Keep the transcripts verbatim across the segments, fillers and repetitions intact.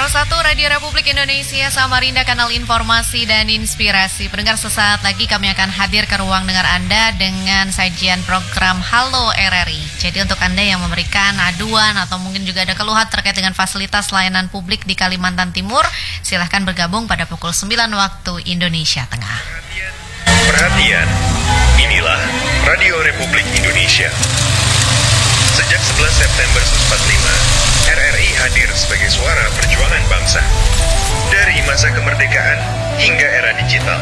Pro satu Radio Republik Indonesia Samarinda, kanal informasi dan inspirasi. Pendengar, sesaat lagi kami akan hadir ke ruang dengar Anda dengan sajian program Halo R R I. Jadi untuk Anda yang memberikan aduan atau mungkin juga ada keluhan terkait dengan fasilitas layanan publik di Kalimantan Timur, silahkan bergabung pada pukul sembilan waktu Indonesia Tengah. Perhatian, inilah Radio Republik Indonesia. Sejak sebelas September seribu sembilan ratus empat puluh lima, R R I hadir sebagai suara perjuangan bangsa. Dari masa kemerdekaan hingga era digital.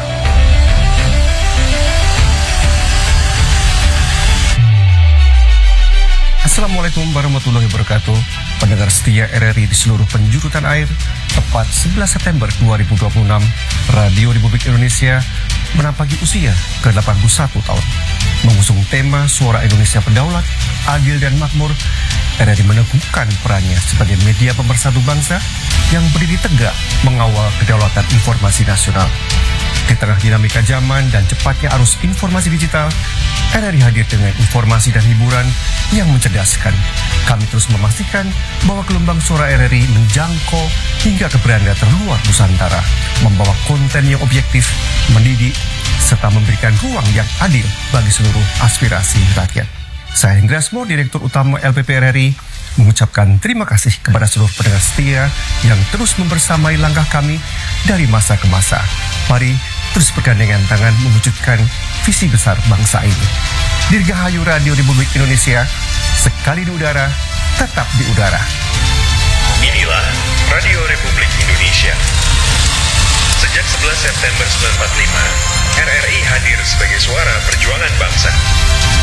Assalamualaikum warahmatullahi wabarakatuh. Pendengar setia R R I di seluruh penjuru tanah air, tepat sebelas September dua ribu dua puluh enam, Radio Republik Indonesia menampaki usia ke delapan puluh satu tahun. Mengusung tema Suara Indonesia Berdaulat, Adil dan Makmur, R R I meneguhkan perannya sebagai media pemersatu bangsa yang berdiri tegak mengawal kedaulatan informasi nasional. Di tengah dinamika zaman dan cepatnya arus informasi digital, R R I hadir dengan informasi dan hiburan yang mencerdaskan. Kami terus memastikan bahwa gelombang suara R R I menjangkau hingga ke beranda terluar Nusantara, membawa konten yang objektif, mendidik, serta memberikan ruang yang adil bagi seluruh aspirasi rakyat. Saya Hendriasmo, Direktur Utama L P P R R I, mengucapkan terima kasih kepada seluruh pendengar setia yang terus membersamai langkah kami dari masa ke masa. Mari terus bergandengan tangan mewujudkan visi besar bangsa ini. Dirgahayu Radio Republik Indonesia, sekali di udara, tetap di udara. Inilah Radio Republik Indonesia. Sejak sebelas September seribu sembilan ratus empat puluh lima, R R I hadir sebagai suara perjuangan bangsa.